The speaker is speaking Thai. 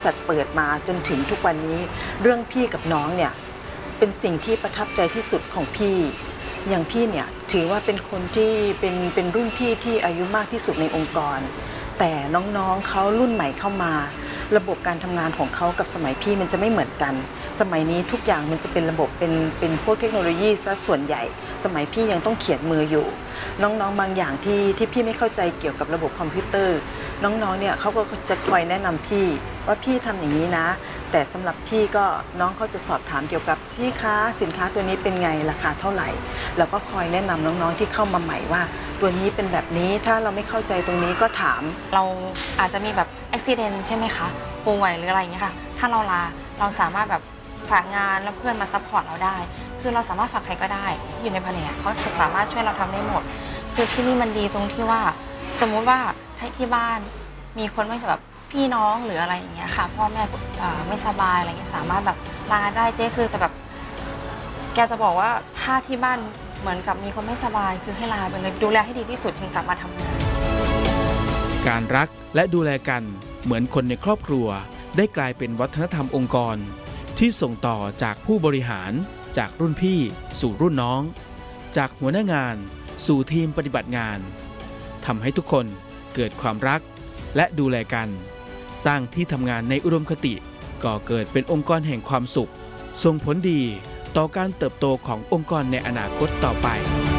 ษัทเปิดมาจนถึงทุกวันนี้เรื่องพี่กับน้องเนี่ยเป็นสิ่งที่ประทับใจที่สุดของพี่อย่างพี่เนี่ยถือว่าเป็นคนที่เป็นรุ่นพี่ที่อายุมากที่สุดในองค์กรแต่น้องๆเขารุ่นใหม่เข้ามาระบบการทำงานของเขากับสมัยพี่มันจะไม่เหมือนกันสมัยนี้ทุกอย่างมันจะเป็นระบบเป็นพวกเทคโนโลยีซะส่วนใหญ่สมัยพี่ยังต้องเขียนมืออยู่น้องๆบางอย่างที่พี่ไม่เข้าใจเกี่ยวกับระบบคอมพิวเตอร์น้องๆเนี่ยเขาก็จะคอยแนะนำพี่ว่าพี่ทำอย่างนี้นะแต่สำหรับพี่ก็น้องเขาจะสอบถามเกี่ยวกับพี่คะสินค้าตัวนี้เป็นไงราคาเท่าไหร่แล้วก็คอยแนะนำน้องๆที่เข้ามาใหม่ว่าตัวนี้เป็นแบบนี้ถ้าเราไม่เข้าใจตรงนี้ก็ถามเราอาจจะมีแบบอุบิเหตุใช่ไหมคะป่วยหรืออะไรอย่างเงี้ยค่ะถ้าเราลาเราสามารถแบบฝากงานแล้วเพื่อนมาซัพพอร์ตเราได้คือเราสามารถฝากใครก็ได้ที่อยู่ในแผนกเขาสามารถช่วยเราทำได้หมดคือที่นี่มันดีตรงที่ว่าสมมุติว่าให้ที่บ้านมีคนไม่แบบพี่น้องหรืออะไรอย่างเงี้ยค่ะพ่อแม่ไม่สบายอะไรเงี้ยสามารถแบบลาได้เจ๊คือจะแบบแกจะบอกว่าถ้าที่บ้านเหมือนกับมีคนไม่สบายคือให้ลาไปเลยดูแลให้ดีที่สุดถึงกลับมาทำงานการรักและดูแลกันเหมือนคนในครอบครัวได้กลายเป็นวัฒนธรรมองค์กรที่ส่งต่อจากผู้บริหารจากรุ่นพี่สู่รุ่นน้องจากหัวหน้างานสู่ทีมปฏิบัติงานทำให้ทุกคนเกิดความรักและดูแลกันสร้างที่ทำงานในอุดมคติก่อเกิดเป็นองค์กรแห่งความสุขส่งผลดีต่อการเติบโตขององค์กรในอนาคตต่อไป